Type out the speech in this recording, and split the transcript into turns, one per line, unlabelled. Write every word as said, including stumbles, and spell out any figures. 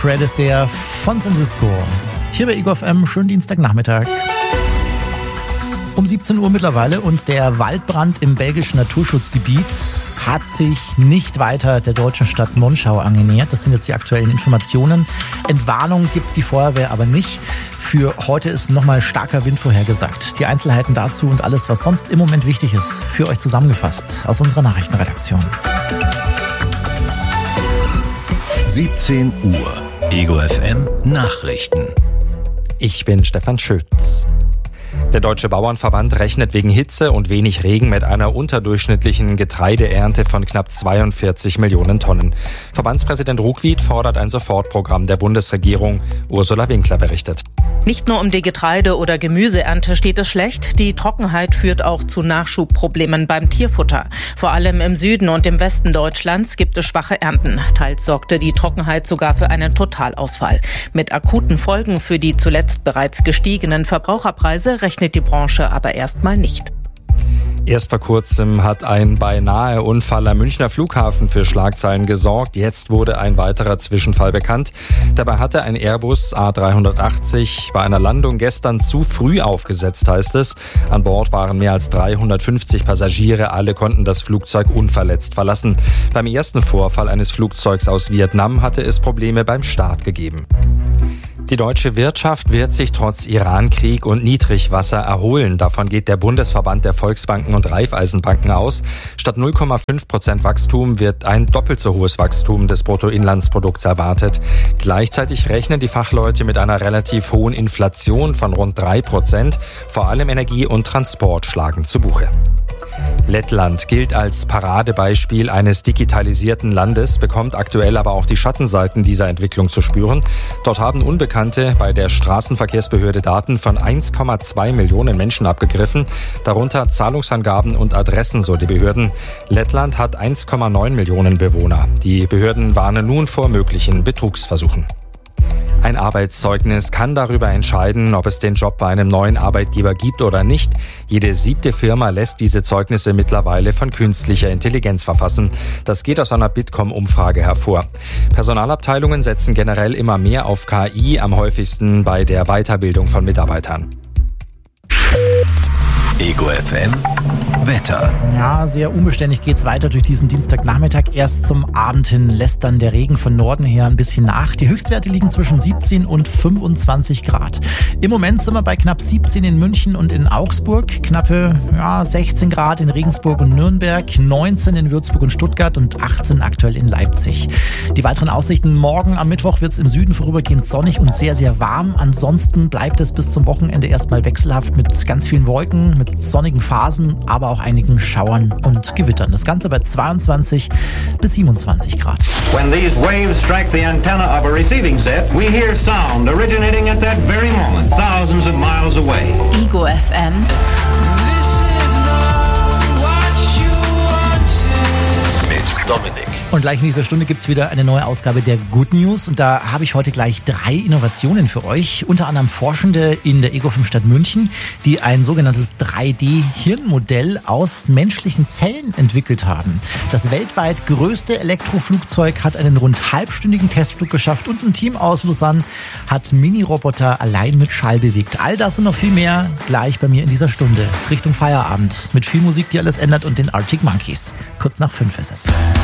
Fred ist der von San Cisco. Hier bei Ego F M, schönen Dienstagnachmittag. Um siebzehn Uhr mittlerweile und der Waldbrand im belgischen Naturschutzgebiet hat sich nicht weiter der deutschen Stadt Monschau angenähert. Das sind jetzt die aktuellen Informationen. Entwarnung gibt die Feuerwehr aber nicht. Für heute ist nochmal starker Wind vorhergesagt. Die Einzelheiten dazu und alles, was sonst im Moment wichtig ist, für euch zusammengefasst aus unserer Nachrichtenredaktion.
siebzehn Uhr. Ego F M Nachrichten.
Ich bin Stefan Schütz. Der Deutsche Bauernverband rechnet wegen Hitze und wenig Regen mit einer unterdurchschnittlichen Getreideernte von knapp zweiundvierzig Millionen Tonnen. Verbandspräsident Ruckwied fordert ein Sofortprogramm der Bundesregierung. Ursula Winkler berichtet.
Nicht nur um die Getreide- oder Gemüseernte steht es schlecht. Die Trockenheit führt auch zu Nachschubproblemen beim Tierfutter. Vor allem im Süden und im Westen Deutschlands gibt es schwache Ernten. Teils sorgte die Trockenheit sogar für einen Totalausfall. Mit akuten Folgen für die zuletzt bereits gestiegenen Verbraucherpreise rechnet die Branche aber erstmal nicht.
Erst vor kurzem hat ein beinahe Unfall am Münchner Flughafen für Schlagzeilen gesorgt. Jetzt wurde ein weiterer Zwischenfall bekannt. Dabei hatte ein Airbus A drei achtzig bei einer Landung gestern zu früh aufgesetzt, heißt es. An Bord waren mehr als dreihundertfünfzig Passagiere. Alle konnten das Flugzeug unverletzt verlassen. Beim ersten Vorfall eines Flugzeugs aus Vietnam hatte es Probleme beim Start gegeben. Die deutsche Wirtschaft wird sich trotz Iran-Krieg und Niedrigwasser erholen. Davon geht der Bundesverband der Volksbanken und Raiffeisenbanken aus. Statt null Komma fünf Prozent Wachstum wird ein doppelt so hohes Wachstum des Bruttoinlandsprodukts erwartet. Gleichzeitig rechnen die Fachleute mit einer relativ hohen Inflation von rund drei Prozent. Vor allem Energie und Transport schlagen zu Buche. Lettland gilt als Paradebeispiel eines digitalisierten Landes, bekommt aktuell aber auch die Schattenseiten dieser Entwicklung zu spüren. Dort haben Unbekannte bei der Straßenverkehrsbehörde Daten von eins Komma zwei Millionen Menschen abgegriffen, darunter Zahlungsangaben und Adressen, so die Behörden. Lettland hat eins Komma neun Millionen Bewohner. Die Behörden warnen nun vor möglichen Betrugsversuchen. Ein Arbeitszeugnis kann darüber entscheiden, ob es den Job bei einem neuen Arbeitgeber gibt oder nicht. Jede siebte Firma lässt diese Zeugnisse mittlerweile von künstlicher Intelligenz verfassen. Das geht aus einer Bitkom-Umfrage hervor. Personalabteilungen setzen generell immer mehr auf K I, am häufigsten bei der Weiterbildung von Mitarbeitern.
Ego F M Wetter.
Ja, sehr unbeständig geht's weiter durch diesen Dienstagnachmittag. Erst zum Abend hin lässt dann der Regen von Norden her ein bisschen nach. Die Höchstwerte liegen zwischen siebzehn und fünfundzwanzig Grad. Im Moment sind wir bei knapp siebzehn in München und in Augsburg, knappe ja, sechzehn Grad in Regensburg und Nürnberg, neunzehn in Würzburg und Stuttgart und achtzehn aktuell in Leipzig. Die weiteren Aussichten: morgen am Mittwoch wird's im Süden vorübergehend sonnig und sehr, sehr warm. Ansonsten bleibt es bis zum Wochenende erstmal wechselhaft mit ganz vielen Wolken, mit sonnigen Phasen, aber auch einigen Schauern und Gewittern. Das Ganze bei zweiundzwanzig bis siebenundzwanzig Grad.
When these waves strike the antenna of a receiving set, we hear sound originating at that very moment, thousands of miles away.
Ego F M.
Mit Dominik.
Und gleich in dieser Stunde gibt's wieder eine neue Ausgabe der Good News. Und da habe ich heute gleich drei Innovationen für euch. Unter anderem Forschende in der Ego fünf Stadt München, die ein sogenanntes drei D Hirnmodell aus menschlichen Zellen entwickelt haben. Das weltweit größte Elektroflugzeug hat einen rund halbstündigen Testflug geschafft und ein Team aus Lausanne hat Mini-Roboter allein mit Schall bewegt. All das und noch viel mehr gleich bei mir in dieser Stunde. Richtung Feierabend mit viel Musik, die alles ändert, und den Arctic Monkeys. Kurz nach fünf ist es.